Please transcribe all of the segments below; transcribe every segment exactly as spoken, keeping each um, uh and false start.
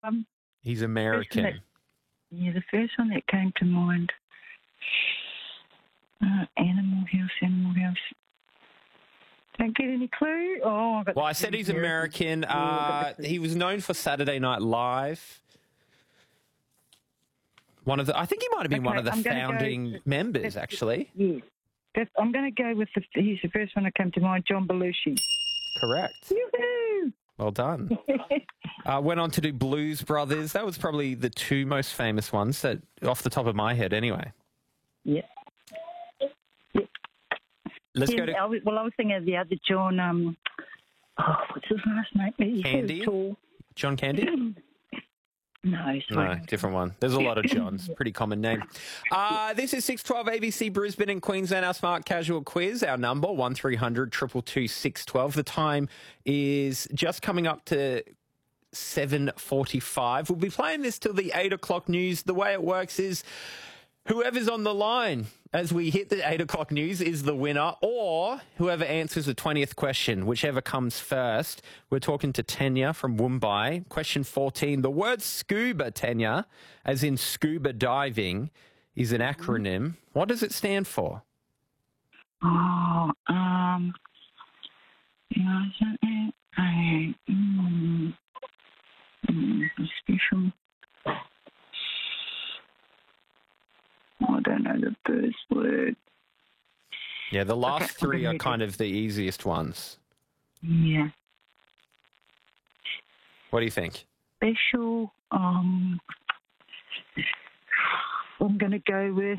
Um, He's American. That, yeah, the first one that came to mind. Uh, Animal House, Animal House. Don't get any clue? Oh, I got Well, I said he's American. Uh, he was known for Saturday Night Live. One of the, I think he might have been okay, one of the I'm founding go, members, actually. Yeah. That's, I'm going to go with the, he's the first one that came to mind, John Belushi. Correct. Yoo-hoo! Well done. uh, went on to do Blues Brothers. That was probably the two most famous ones, that, off the top of my head anyway. Yeah. Let's yeah, go to... I was, well, I was thinking of the other John, um, oh, what's his last name? He's Candy? tall. John Candy? No, sorry. No, different one. There's a lot of Johns. Pretty common name. Uh, this is six twelve A B C Brisbane and Queensland, our Smart Casual Quiz. Our number, one three hundred two two two six one two. The time is just coming up to seven forty-five. We'll be playing this till the eight o'clock news. The way it works is whoever's on the line as we hit the eight o'clock news is the winner, or whoever answers the twentieth question, whichever comes first. We're talking to Tanya from Mumbai. Question fourteen. The word scuba, Tanya, as in scuba diving, is an acronym. What does it stand for? Oh, um, yeah, isn't it? I, mm, mm, special. I don't know the first word. Yeah, the last Okay, three are okay. kind of the easiest ones. Yeah. What do you think? Special, um, I'm going to go with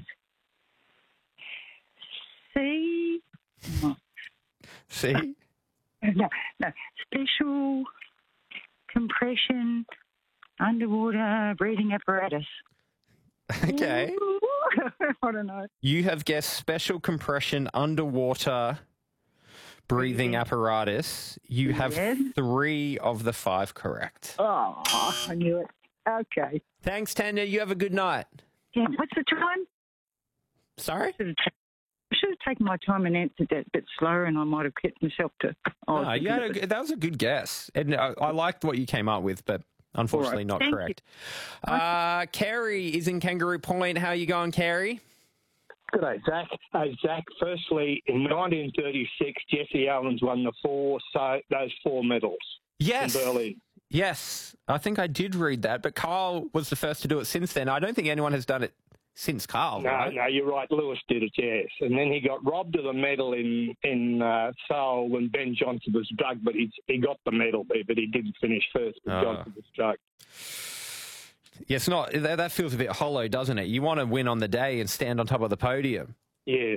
C. No, See? no, no. Special compression underwater breathing apparatus. Okay. I don't know. You have guessed special compression underwater breathing apparatus. You have Yes. three of the five correct. Oh, I knew it. Okay. Thanks, Tanya. You have a good night. Yeah, what's the time? Sorry? Should have ta- I should have taken my time and answered that a bit slower, and I might have kept myself to. I was No, you thinking had of a, it. g- that was a good guess. And I, I liked what you came up with, but unfortunately All right. not Thank correct. Uh, Kerry is in Kangaroo Point. How are you going, Kerry? Good day, Zach. Hey, Zach, firstly, in nineteen thirty-six, Jesse Owens won the four, so those four medals Yes. in Berlin. Yes. I think I did read that, but Carl was the first to do it since then. I don't think anyone has done it since Carl. No, right? no, you're right. Lewis did it, yes. And then he got robbed of the medal in in uh, Seoul when Ben Johnson was drugged, but he he got the medal, but he didn't finish first when Oh. Johnson was drugged. Yeah, it's not. That, that feels a bit hollow, doesn't it? You want to win on the day and stand on top of the podium. Yes.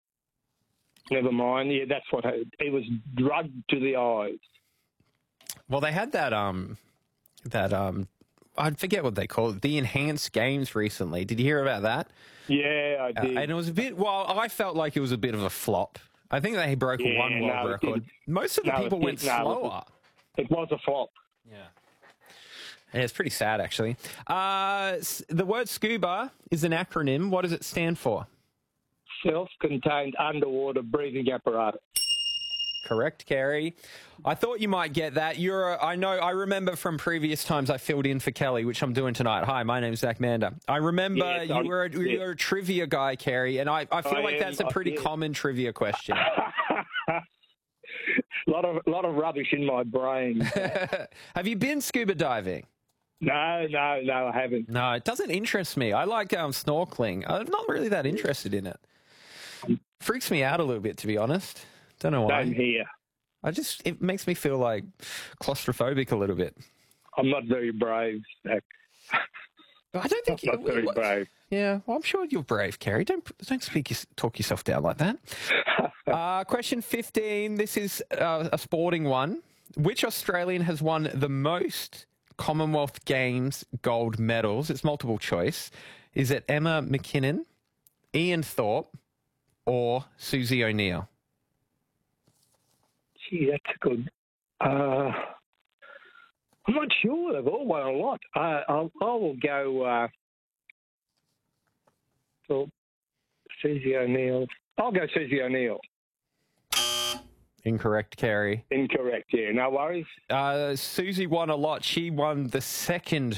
Never mind. Yeah, that's what I, he was drugged to the eyes. Well, they had that um, that um, I forget what they call it, the enhanced games recently. Did you hear about that? Yeah, I Uh, did. and it was a bit. Well, I felt like it was a bit of a flop. I think they broke Yeah, one world no, it record. didn't. Most of the No, it people went didn't. No, it slower. It was a flop. Yeah. Yeah, it's pretty sad, actually. Uh, s- the word scuba is an acronym. What does it stand for? Self-contained underwater breathing apparatus. Correct, Kerry. I thought you might get that. You're, a, I know, I remember from previous times I filled in for Kelly, which I'm doing tonight. Hi, my name's Zach Mander. I remember Yes, you I'm- were a, you yes. were a trivia guy, Kerry, and I, I feel I like am, that's a I- pretty yes. common trivia question. A lot of lot of rubbish in my brain. Have you been scuba diving? No, no, no, I haven't. No, it doesn't interest me. I like um, snorkeling. I'm not really that interested in it. Freaks me out a little bit, to be honest. Don't know why. Same here. I just, it makes me feel like claustrophobic a little bit. I'm not very brave, Zach. I don't think Not very what- brave. Yeah, well, I'm sure you're brave, Kerry. Don't don't speak your- talk yourself down like that. uh, question fifteen. This is uh, a sporting one. Which Australian has won the most Commonwealth Games gold medals? It's multiple choice. Is it Emma McKinnon, Ian Thorpe, or Susie O'Neill? Gee, that's good. Uh, I'm not sure. They've all won a lot. Uh, I'll, I will go uh, for Susie O'Neill. I'll go Susie O'Neill. Incorrect, Kerry. Incorrect, yeah. No worries. Uh, Susie won a lot. She won the second